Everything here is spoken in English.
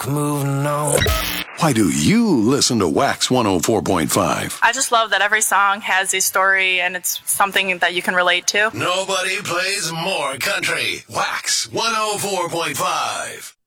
Moving on. Why do you listen to Wax 104.5? I just love that every song has a story and it's something that you can relate to. Nobody plays more country. Wax 104.5.